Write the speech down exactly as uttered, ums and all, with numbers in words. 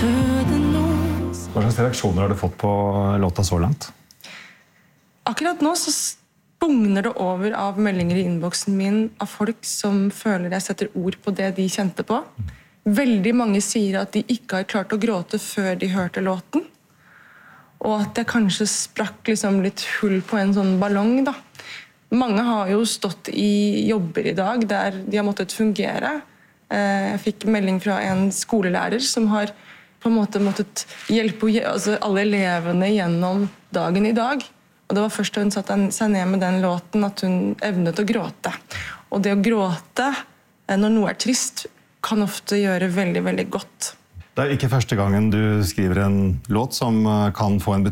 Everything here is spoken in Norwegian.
Hva slags reaksjoner har du fått på låta så langt? Akkurat nå så bugner det over av meldinger i innboksen min av folk som føler jeg setter ord på det de kjente på. Veldig mange sier at de ikke har klart å gråte før de hørte låten. Og at jeg kanskje sprakk liksom litt hull på en sånn ballong da. Mange har jo stått i jobber i dag der de har måttet fungere. Jeg fikk melding fra en skolelærer som har på en måte måttet hjelpe altså alle elevene gjennom dagen i dag. Og det var først da hun satte seg ned med den låten at hun evnet å gråte. Og det å gråte når noe er trist kan ofte gjøre veldig, veldig godt. Det er ikke første gangen du skriver en låt som kan få en betydning.